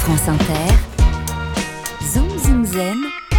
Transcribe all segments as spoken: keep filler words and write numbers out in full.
France Inter, Zoom Zoom Zen,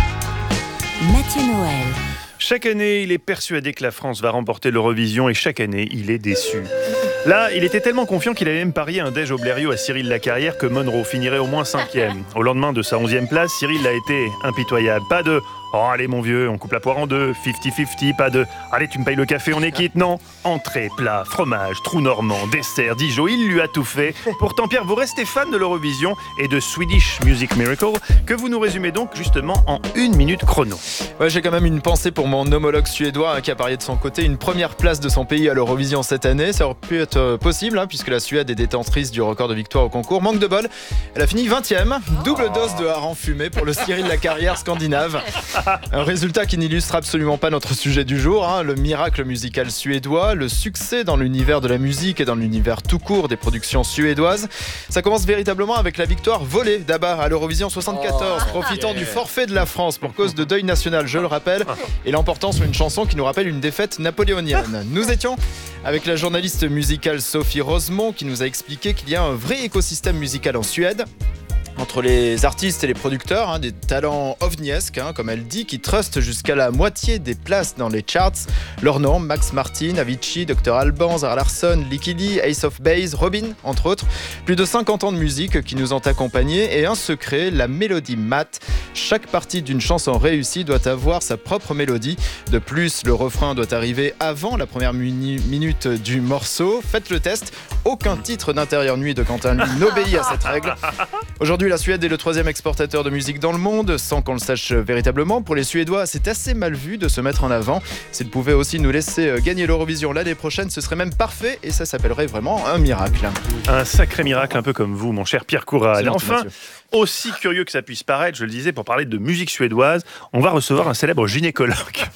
Mathieu Noël. Chaque année, il est persuadé que la France va remporter l'Eurovision et chaque année, il est déçu. Là, il était tellement confiant qu'il avait même parié un déj au Blériot à Cyril Lacarrière que Monroe finirait au moins cinquième. Au lendemain de sa onzième place, Cyril a été impitoyable. Pas de « Oh allez mon vieux, on coupe la poire en deux, cinquante cinquante », pas de « Allez tu me payes le café, on est quitte », non. Entrée, plat, fromage, trou normand, dessert, Dijon, il lui a tout fait. Pourtant Pierre, vous restez fan de l'Eurovision et de Swedish Music Miracle, que vous nous résumez donc justement en une minute chrono. Ouais, j'ai quand même une pensée pour mon homologue suédois hein, qui a parié de son côté une première place de son pays à l'Eurovision cette année. Ça aurait pu être euh, possible hein, puisque la Suède est détentrice du record de victoire au concours. Manque de bol, elle a fini vingtième. Double dose de hareng fumé pour le Cyril Lacarrière scandinave. Un résultat qui n'illustre absolument pas notre sujet du jour, hein, le miracle musical suédois, le succès dans l'univers de la musique et dans l'univers tout court des productions suédoises. Ça commence véritablement avec la victoire volée d'Abba à l'Eurovision soixante-quatorze, oh, profitant yeah. du forfait de la France pour cause de deuil national, je le rappelle, et l'emportant sur une chanson qui nous rappelle une défaite napoléonienne. Nous étions avec la journaliste musicale Sophie Rosemont qui nous a expliqué qu'il y a un vrai écosystème musical en Suède. Entre les artistes et les producteurs, hein, des talents ovniesques, hein, comme elle dit, qui trustent jusqu'à la moitié des places dans les charts. Leurs noms, Max Martin, Avicii, docteur Alban, Zara Larsson, Licky Lee, Ace of Base, Robin, entre autres. Plus de cinquante ans de musique qui nous ont accompagnés et un secret, la mélodie mat. Chaque partie d'une chanson réussie doit avoir sa propre mélodie. De plus, le refrain doit arriver avant la première mini- minute du morceau. Faites le test. Aucun titre d'Intérieur Nuit de Quentin Louis n'obéit à cette règle. Aujourd'hui, la Suède est le troisième exportateur de musique dans le monde, sans qu'on le sache véritablement. Pour les Suédois, c'est assez mal vu de se mettre en avant. S'ils pouvaient aussi nous laisser gagner l'Eurovision l'année prochaine, ce serait même parfait et ça s'appellerait vraiment un miracle. Un sacré miracle, un peu comme vous, mon cher Pierre Coural. Enfin, Mathieu. Aussi curieux que ça puisse paraître, je le disais, pour parler de musique suédoise, on va recevoir un célèbre gynécologue.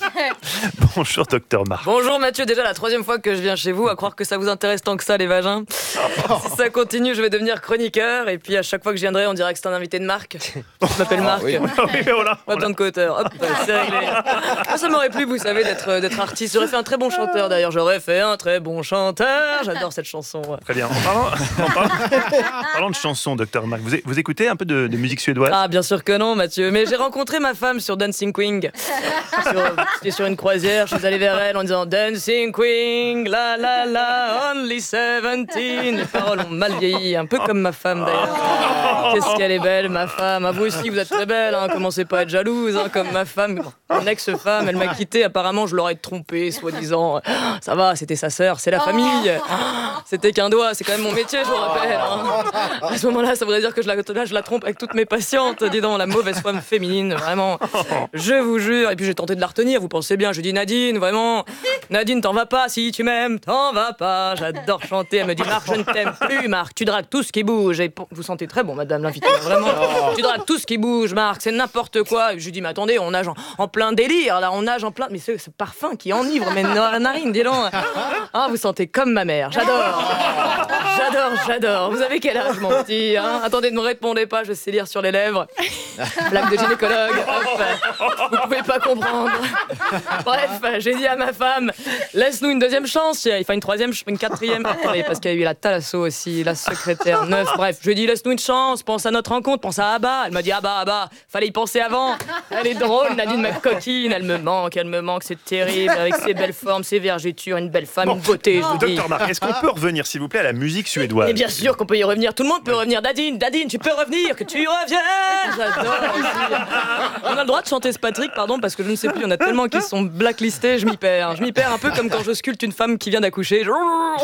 Bonjour, docteur Marc. Bonjour Mathieu, déjà la troisième fois que je viens chez vous, à croire que ça vous intéresse tant que ça les vagins. Si ça continue, je vais devenir chroniqueur et puis à chaque fois que je viendrai, on dirait que c'est un invité de Marc. Je m'appelle Marc. Ah, oui. Ah oui, mais voilà, Pas besoin de co-auteur. Hop, c'est réglé. Moi, ça m'aurait plu, vous savez, d'être, d'être artiste. J'aurais fait un très bon chanteur d'ailleurs. J'aurais fait un très bon chanteur. J'adore cette chanson. Ouais. Très bien. En parlant, en parlant, en parlant de chansons, docteur Marc, vous, vous écoutez un peu de, de musique suédoise? Ah, bien sûr que non, Mathieu. Mais j'ai rencontré ma femme sur Dancing Queen. Sur, j'étais sur une croisière, je suis allé vers elle en disant Dancing Queen, la la la, only dix-sept. Les paroles ont mal vieilli, un peu comme ma femme d'ailleurs. Qu'est-ce qu'elle est belle, ma femme. Ah, vous aussi, vous êtes très belle, hein. Commencez pas à être jalouse, hein, comme ma femme. Mon ex-femme, elle m'a quitté. Apparemment, je l'aurais trompée, soi-disant. Ça va, c'était sa sœur, c'est la famille. C'était qu'un doigt, c'est quand même mon métier, je vous rappelle. Hein. À ce moment-là, ça voudrait dire que je la, là, je la trompe avec toutes mes patientes. Dis donc, la mauvaise femme féminine, vraiment. Je vous jure. Et puis j'ai tenté de la retenir, vous pensez bien. Je dis Nadine, vraiment. Nadine, t'en vas pas. Si tu m'aimes, t'en vas pas. J'adore chanter. Elle me dit Marc, je ne t'aime plus, Marc. Tu dragues tout ce qui bouge. Et vous sentez très bon, madame l'invitée, vraiment. Tu dragues tout ce qui bouge, Marc. C'est n'importe quoi. Je lui dis, mais attendez, on nage en, en plein délire. Là, on nage en plein. Mais c'est ce parfum qui enivre mes narines, dis donc. Ah, vous sentez comme ma mère. J'adore. J'adore, j'adore. Vous avez quel âge, mon petit, hein? Attendez, ne me répondez pas, je sais lire sur les lèvres. Blague de gynécologue. Hop. Vous pouvez pas comprendre. Bref, j'ai dit à ma femme, laisse-nous une deuxième chance. Enfin, une troisième, une quatrième. Attendez, parce qu'il y a eu la Thalasso aussi, la secrétaire neuf. Bref, je lui ai dit, laisse-nous une chance. Pense à notre rencontre, pense à Abba. Elle m'a dit, Abba, Abba, fallait y penser avant. Elle est drôle, Nadine, ma coquine. Elle me manque, elle me manque, c'est terrible. Avec ses belles formes, ses vergetures, une belle femme, bon, une beauté, je vous dis. Docteur Marc, est-ce qu'on peut revenir, s'il vous plaît, à la musique suédoise? Et bien sûr qu'on peut y revenir. Tout le monde peut revenir. Nadine, Nadine, tu peux revenir, que tu y reviennes. J'adore aussi. On a le droit de chanter ce Patrick, pardon, parce que je ne sais plus, il y en a tellement qui sont blacklistés, je m'y perds. Je m'y perds un peu comme quand je sculpte une femme qui vient d'accoucher. Je...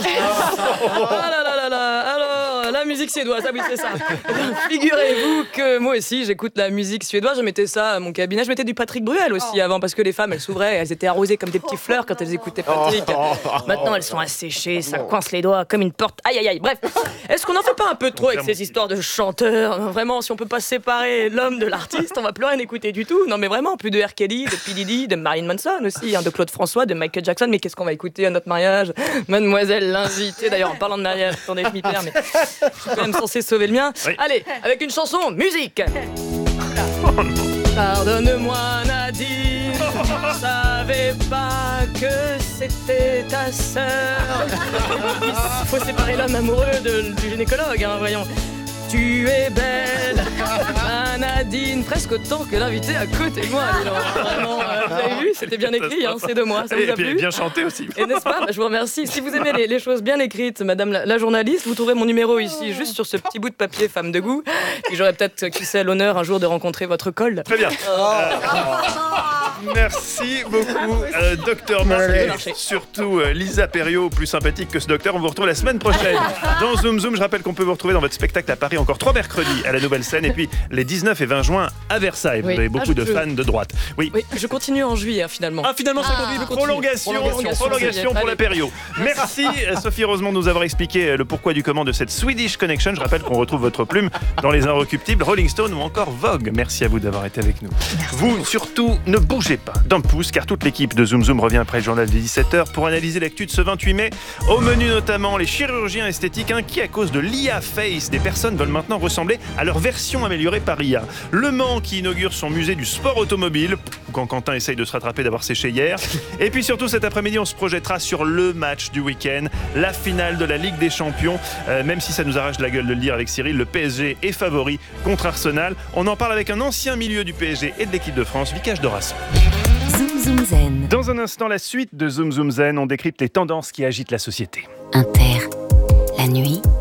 Ah là là là là. Alors, la musique suédoise, ah oui, c'est ça. Figurez-vous que moi aussi, j'écoute la musique suédoise. Je mettais ça à mon cabinet. Je mettais du Patrick Bruel aussi avant, parce que les femmes, elles s'ouvraient, elles étaient arrosées comme des petits fleurs quand elles écoutaient Patrick. Maintenant, elles sont asséchées, ça coince les doigts comme une porte. Aïe, aïe, aïe. Bref, est-ce qu'on n'en fait pas un peu trop avec ces histoires de chanteurs? Vraiment, si on peut pas séparer l'homme de l'artiste, on va plus rien écouter du tout. Non, mais vraiment, plus de R. Kelly, de P. Diddy, de Marilyn Manson aussi, hein, de Claude François, de Michael Jackson. Mais qu'est-ce qu'on va écouter à notre mariage? Mademoiselle l'invitée. D'ailleurs, en parlant de mariage, attendez, je m'y perds, mais je suis quand même censé sauver le mien. Oui. Allez, avec une chanson, musique. Pardonne-moi, Nadine, je savais pas que c'était ta sœur. Il faut séparer l'homme amoureux de, du gynécologue, hein, voyons. tu es belle. Ah, Nadine, presque autant que l'invité à côté de moi. dis donc. Vraiment, euh, vous avez vu, c'était bien écrit, hein, c'est de moi. Ça vous Et a puis, plu bien chanté aussi. Et n'est-ce pas? Bah, je vous remercie. Si vous aimez les, les choses bien écrites, madame la, la journaliste, vous trouverez mon numéro ici, juste sur ce petit bout de papier, femme de goût. Et j'aurais peut-être, qui sait, l'honneur un jour de rencontrer votre col. Très bien. Euh, merci beaucoup, euh, docteur Marc. Marché. Surtout euh, Lisa Perriot, plus sympathique que ce docteur. On vous retrouve la semaine prochaine dans Zoom Zoom. Je rappelle qu'on peut vous retrouver dans votre spectacle à Paris encore trois mercredis à la Nouvelle Scène et puis les dix-neuf et vingt juin à Versailles. Vous Oui. avez beaucoup Ah, je de peux. fans de droite. Oui. Oui, je continue en juillet, hein, finalement. Ah, finalement, ça Ah. conduit. Je continue. Prolongation, prolongation, Prolongation, pour la allez. Perriot. Merci euh, Sophie Rosemont de nous avoir expliqué euh, le pourquoi du comment de cette Swedish Connection. Je rappelle qu'on retrouve votre plume dans les Inrecuptibles, Rolling Stone ou encore Vogue. Merci à vous d'avoir été avec nous. Vous, surtout, ne bougez pas d'un pouce, car toute l'équipe de Zoom Zoom revient après le journal des dix-sept heures pour analyser l'actu de ce vingt-huit mai. Au menu notamment, les chirurgiens esthétiques inquiets à cause de l'I A Face. Des personnes veulent maintenant ressembler à leur version améliorée par I A. Le Mans qui inaugure son musée du sport automobile, quand Quentin essaye de se rattraper d'avoir séché hier. Et puis surtout, cet après-midi, on se projettera sur le match du week-end, la finale de la Ligue des Champions. Euh, même si ça nous arrache de la gueule de le dire avec Cyril, le P S G est favori contre Arsenal. On en parle avec un ancien milieu du P S G et de l'équipe de France, Vicage Doras. Zoom Zoom Zen. Dans un instant, la suite de Zoom Zoom Zen, on décrypte les tendances qui agitent la société. Inter. La nuit,